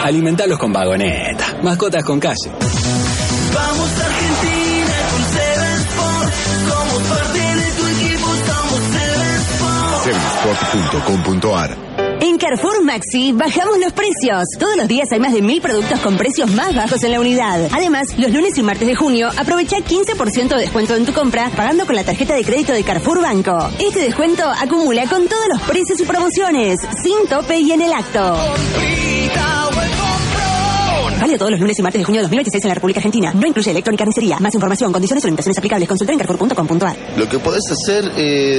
Alimentalos con Vagoneta. Mascotas con calle. Vamos Argentina con Seven Sport. Somos parte de tu equipo, somos Seven Sport. Sevensport.com.ar. En Carrefour Maxi bajamos los precios. Todos los días hay más de 1000 productos con precios más bajos en la unidad. Además, los lunes y martes de junio aprovecha 15% de descuento en tu compra pagando con la tarjeta de crédito de Carrefour Banco. Este descuento acumula con todos los precios y promociones, sin tope y en el acto. Válido todos los lunes y martes de junio de 2026 en la República Argentina. No incluye electrónica ni carnicería. Más información, condiciones o limitaciones aplicables. Consulta en carrefour.com.ar. Lo que podés hacer es...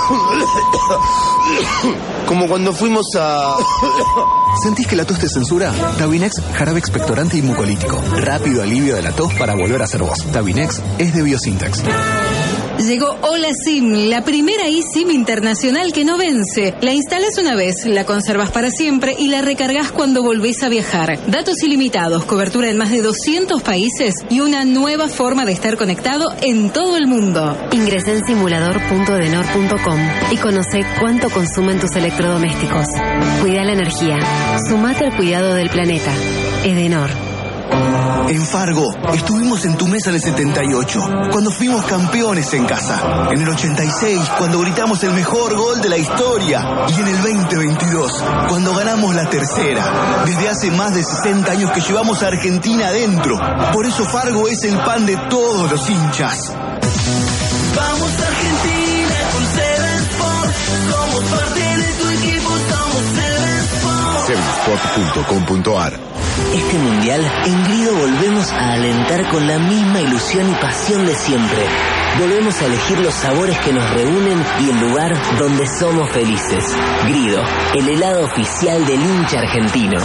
como cuando fuimos a... ¿Sentís que la tos te censura? Tabinex, jarabe expectorante y mucolítico. Rápido alivio de la tos para volver a ser vos. Tabinex es de Biosintex. Llegó Hola SIM, la primera eSIM internacional que no vence. La instalás una vez, la conservas para siempre y la recargas cuando volvés a viajar. Datos ilimitados, cobertura en más de 200 países y una nueva forma de estar conectado en todo el mundo. Ingresá en simulador.edenor.com y conoce cuánto consumen tus electrodomésticos. Cuida la energía. Sumate al cuidado del planeta. Edenor. En Fargo, estuvimos en tu mesa en el 78, cuando fuimos campeones en casa. En el 86, cuando gritamos el mejor gol de la historia. Y en el 2022, cuando ganamos la tercera. Desde hace más de 60 años que llevamos a Argentina adentro. Por eso Fargo es el pan de todos los hinchas. Vamos Argentina con Seven Sport. Somos parte de tu equipo, somos Seven Sport. Sevensport.com.ar. Este mundial, en Grido volvemos a alentar con la misma ilusión y pasión de siempre. Volvemos a elegir los sabores que nos reúnen y el lugar donde somos felices. Grido, el helado oficial del hincha argentino.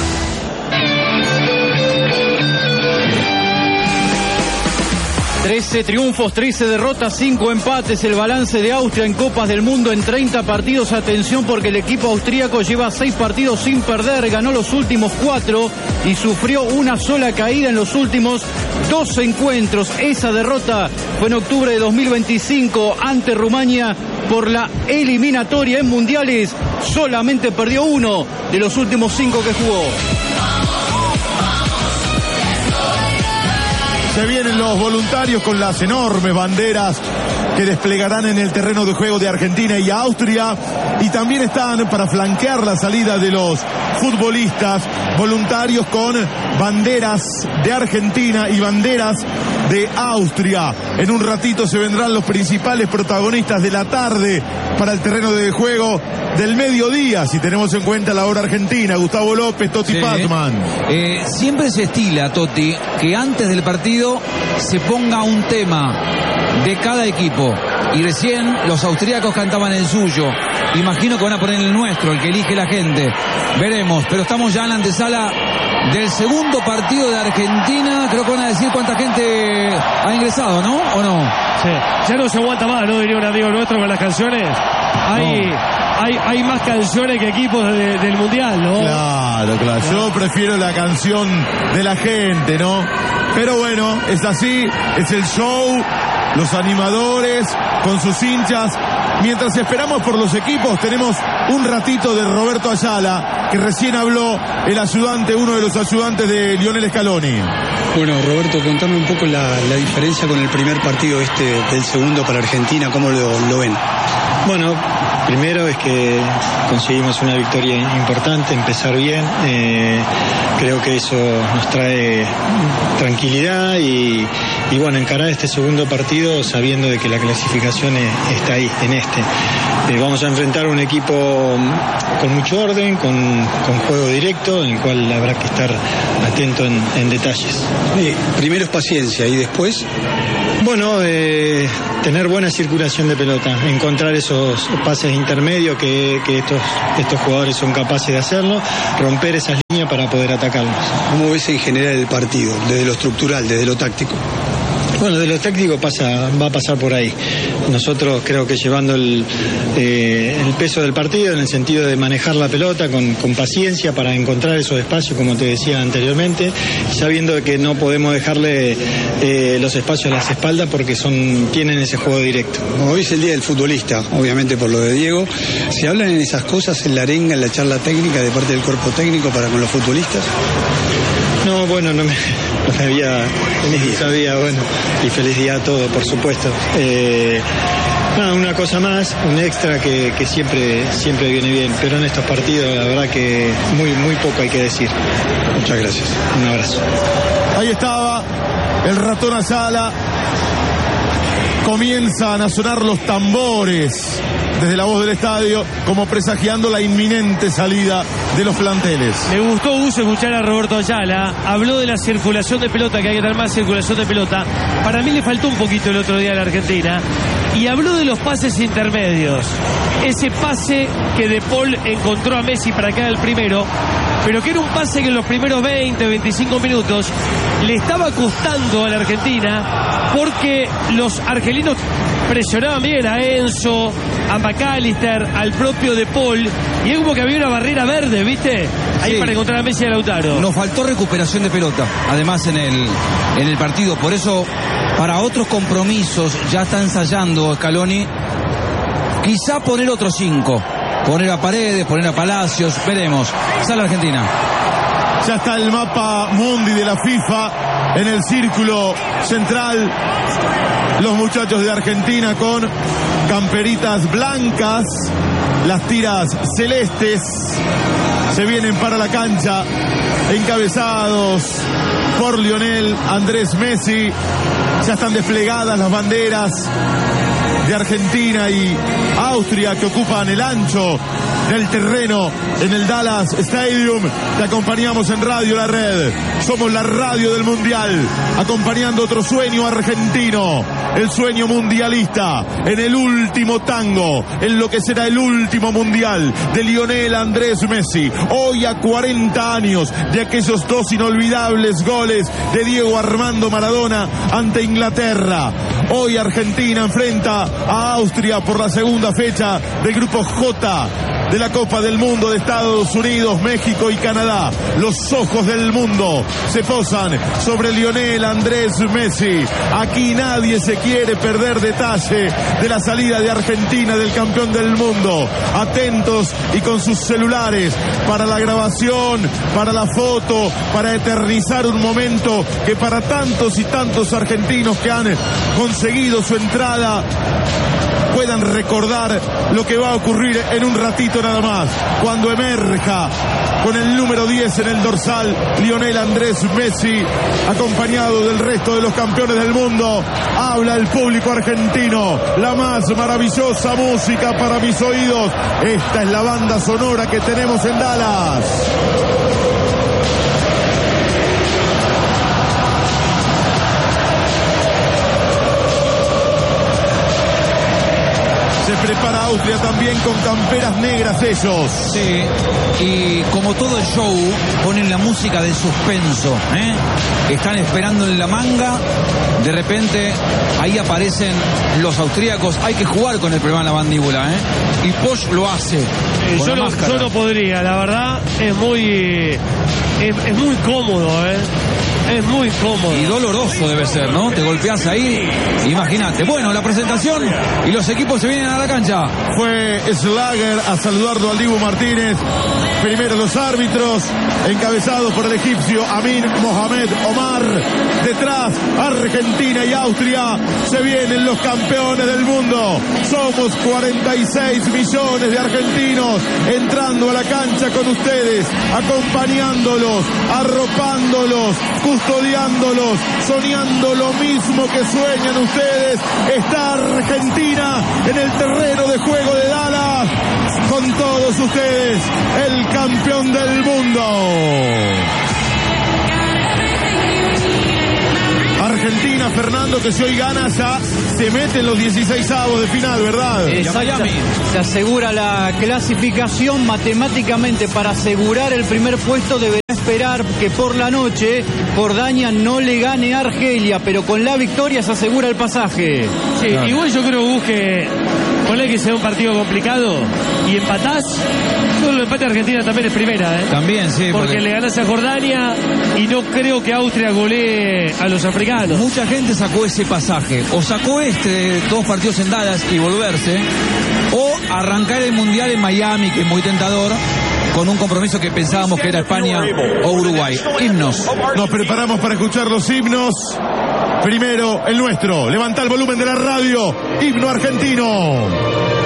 13 triunfos, 13 derrotas, 5 empates, el balance de Austria en Copas del Mundo en 30 partidos. Atención porque el equipo austríaco lleva 6 partidos sin perder, ganó los últimos 4 y sufrió una sola caída en los últimos 2 encuentros. Esa derrota fue en octubre de 2025 ante Rumania por la eliminatoria en mundiales. Solamente perdió 1 de los últimos 5 que jugó. Se vienen los voluntarios con las enormes banderas que desplegarán en el terreno de juego de Argentina y Austria, y también están para flanquear la salida de los futbolistas voluntarios con banderas de Argentina y banderas de Austria. En un ratito se vendrán los principales protagonistas de la tarde para el terreno de juego del mediodía, si tenemos en cuenta la hora argentina. Gustavo López, Toti Pazman. Siempre se estila, Toti, que antes del partido se ponga un tema de cada equipo. Y recién los austríacos cantaban el suyo. Imagino que van a poner el nuestro, el que elige la gente. Veremos, pero estamos ya en la antesala del segundo partido de Argentina. Creo que van a decir cuánta gente ha ingresado, ¿no? ¿O no? Sí, ya no se aguanta más, ¿no? Diría un amigo nuestro con las canciones. Hay más canciones que equipos del Mundial, ¿no? Claro. Yo prefiero la canción de la gente, ¿no? Pero bueno, es así, es el show, los animadores con sus hinchas. Mientras esperamos por los equipos, tenemos un ratito de Roberto Ayala, que recién habló el ayudante, uno de los ayudantes de Lionel Scaloni. Bueno, Roberto, contame un poco la diferencia con el primer partido del segundo para Argentina, ¿cómo lo ven? Bueno, primero es que conseguimos una victoria importante, empezar bien. Creo que eso nos trae tranquilidad y bueno, encarar este segundo partido sabiendo de que la clasificación está ahí, en este. Vamos a enfrentar un equipo con mucho orden, con juego directo, en el cual habrá que estar atento en detalles. Primero es paciencia y después... Bueno, tener buena circulación de pelota, encontrar esos pases intermedios que estos jugadores son capaces de hacerlo, romper esas líneas para poder atacarlos. ¿Cómo ves en general el partido, desde lo estructural, desde lo táctico? Bueno, de lo táctico va a pasar por ahí. Nosotros creo que llevando el peso del partido en el sentido de manejar la pelota con paciencia para encontrar esos espacios, como te decía anteriormente, sabiendo que no podemos dejarle los espacios a las espaldas porque tienen ese juego directo. Hoy es el día del futbolista, obviamente por lo de Diego. ¿Se hablan en esas cosas en la arenga, en la charla técnica de parte del cuerpo técnico para con los futbolistas? No, bueno, no me sabía, bueno, y feliz día a todos, por supuesto. Una cosa más, un extra que siempre viene bien, pero en estos partidos la verdad que muy poco hay que decir. Muchas gracias. Un abrazo. Ahí estaba el ratón Ayala. Comienzan a sonar los tambores desde la voz del estadio, como presagiando la inminente salida de los planteles. Me gustó mucho escuchar a Roberto Ayala. Habló de la circulación de pelota, que hay que tener más circulación de pelota. Para mí le faltó un poquito el otro día a la Argentina. Y habló de los pases intermedios. Ese pase que De Paul encontró a Messi para que haga el primero, pero que era un pase que en los primeros 20, 25 minutos le estaba costando a la Argentina, porque los argelinos presionaban bien a Enzo, a McAllister, al propio De Paul, y es como que había una barrera verde, ¿viste? Ahí sí, para encontrar a Messi y a Lautaro. Nos faltó recuperación de pelota, además en el partido, por eso para otros compromisos ya está ensayando Scaloni, quizá poner otros 5, poner a Paredes, poner a Palacios, veremos. Sale Argentina. Ya está el mapa mundi de la FIFA en el círculo central. Los muchachos de Argentina con camperitas blancas, las tiras celestes, se vienen para la cancha, encabezados por Lionel Andrés Messi. Ya están desplegadas las banderas de Argentina y Austria que ocupan el ancho del terreno en el Dallas Stadium. Te acompañamos en Radio La Red. Somos la radio del Mundial, acompañando otro sueño argentino, el sueño mundialista, en el último tango, en lo que será el último mundial de Lionel Andrés Messi. Hoy, a 40 años de aquellos 2 inolvidables goles de Diego Armando Maradona ante Inglaterra. Hoy Argentina enfrenta a Austria por la segunda fecha del grupo J de la Copa del Mundo de Estados Unidos, México y Canadá. Los ojos del mundo se posan sobre Lionel Andrés Messi. Aquí nadie se quiere perder detalle de la salida de Argentina del campeón del mundo. Atentos y con sus celulares para la grabación, para la foto, para eternizar un momento que para tantos y tantos argentinos que han conseguido su entrada puedan recordar lo que va a ocurrir en un ratito nada más, cuando emerja con el número 10 en el dorsal Lionel Andrés Messi, acompañado del resto de los campeones del mundo. Habla el público argentino, la más maravillosa música para mis oídos. Esta es la banda sonora que tenemos en Dallas. Se prepara Austria también con camperas negras ellos. Sí, y como todo el show, ponen la música de suspenso, Están esperando en la manga, de repente ahí aparecen los austríacos. Hay que jugar con el problema de la mandíbula, Y Posch lo hace. Yo no podría, la verdad, es muy cómodo, Es muy cómodo. Y doloroso debe ser, ¿no? Te golpeas ahí, imagínate. Bueno, la presentación y los equipos se vienen a la cancha. Fue Schlager a saludarlo al Dibu Martínez. Primero los árbitros, encabezados por el egipcio Amin Mohamed Omar. Detrás, Argentina y Austria. Se vienen los campeones del mundo. Somos 46 millones de argentinos entrando a la cancha con ustedes, acompañándolos, arropándolos, custodiándolos, soñando lo mismo que sueñan ustedes. Está Argentina en el terreno de juego de Dallas, con todos ustedes, el campeón del mundo. Argentina, Fernando, que si hoy gana ya se mete en los 16avos de final, ¿verdad? Se asegura la clasificación matemáticamente. Para asegurar el primer puesto deberá esperar que por la noche Jordania no le gane a Argelia, pero con la victoria se asegura el pasaje. Sí, claro. Igual yo creo, Gus, que ponle que sea un partido complicado y empatás, solo el empate de Argentina también es primera, ¿eh? También, sí. Porque le ganás a Jordania y no creo que Austria golee a los africanos. Mucha gente sacó ese pasaje, o sacó 2 partidos en Dallas y volverse, o arrancar el Mundial en Miami, que es muy tentador, con un compromiso que pensábamos que era España o Uruguay. Himnos. Nos preparamos para escuchar los himnos. Primero, el nuestro. Levanta el volumen de la radio. Himno argentino.